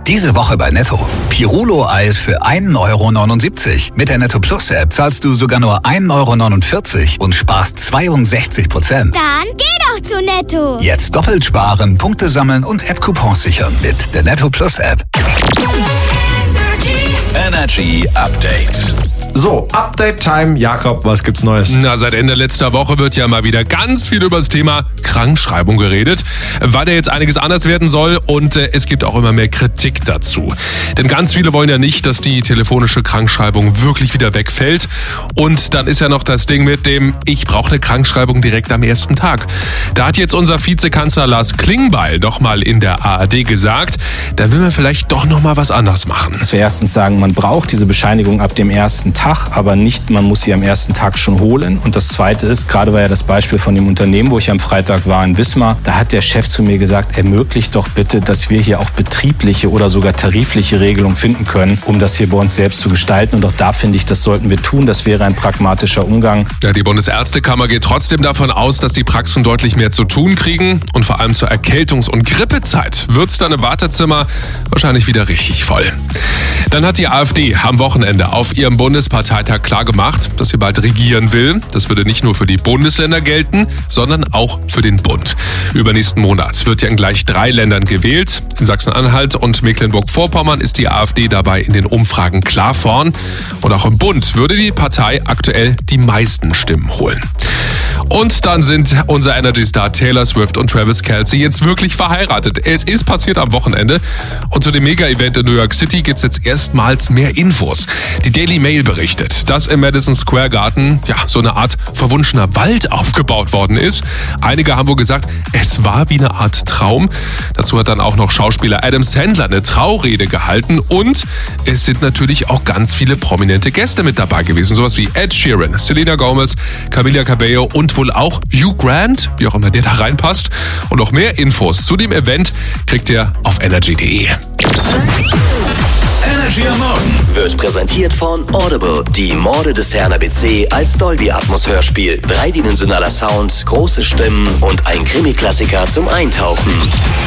Diese Woche bei Netto. Pirulo-Eis für 1,79 €. Mit der Netto Plus App zahlst du sogar nur 1,49 € und sparst 62%. Dann geh doch zu Netto. Jetzt doppelt sparen, Punkte sammeln und App-Coupons sichern mit der Netto Plus App. Energy Update. So, Update-Time. Jakob, was gibt's Neues? Na, seit Ende letzter Woche wird ja mal wieder ganz viel über das Thema Krankschreibung geredet, weil da jetzt einiges anders werden soll und es gibt auch immer mehr Kritik dazu. Denn ganz viele wollen ja nicht, dass die telefonische Krankschreibung wirklich wieder wegfällt. Und dann ist ja noch das Ding mit dem, ich brauche eine Krankschreibung direkt am ersten Tag. Da hat jetzt unser Vizekanzler Lars Klingbeil doch mal in der ARD gesagt, da will man vielleicht doch noch mal was anders machen. Dass wir erstens sagen, man braucht diese Bescheinigung ab dem ersten Tag, aber nicht, man muss sie am ersten Tag schon holen. Und das Zweite ist, gerade war ja das Beispiel von dem Unternehmen, wo ich am Freitag war in Wismar, da hat der Chef zu mir gesagt, ermöglicht doch bitte, dass wir hier auch betriebliche oder sogar tarifliche Regelungen finden können, um das hier bei uns selbst zu gestalten. Und auch da finde ich, das sollten wir tun. Das wäre ein pragmatischer Umgang. Ja, die Bundesärztekammer geht trotzdem davon aus, dass die Praxen deutlich mehr zu tun kriegen. Und vor allem zur Erkältungs- und Grippezeit wird's dann im Wartezimmer wahrscheinlich wieder richtig voll. Dann hat die AfD am Wochenende auf ihrem Bundesparteitag klargemacht, dass sie bald regieren will. Das würde nicht nur für die Bundesländer gelten, sondern auch für den Bund. Übernächsten Monat wird ja in gleich 3 Ländern gewählt. In Sachsen-Anhalt und Mecklenburg-Vorpommern ist die AfD dabei in den Umfragen klar vorn. Und auch im Bund würde die Partei aktuell die meisten Stimmen holen. Und dann sind unser Energy-Star Taylor Swift und Travis Kelce jetzt wirklich verheiratet. Es ist passiert am Wochenende. Und zu dem Mega-Event in New York City gibt es jetzt erstmals mehr Infos. Die Daily Mail berichtet, dass im Madison Square Garden so eine Art verwunschener Wald aufgebaut worden ist. Einige haben wohl gesagt, es war wie eine Art Traum. Dazu hat dann auch noch Schauspieler Adam Sandler eine Traurede gehalten. Und es sind natürlich auch ganz viele prominente Gäste mit dabei gewesen. Sowas wie Ed Sheeran, Selena Gomez, Camila Cabello und wohl auch Hugh Grant, wie auch immer der da reinpasst. Und noch mehr Infos zu dem Event kriegt ihr auf energy.de. Energy am Morgen wird präsentiert von Audible. Die Morde des Herrn ABC als Dolby Atmos Hörspiel. 3-dimensionaler Sound, große Stimmen und ein Krimi-Klassiker zum Eintauchen.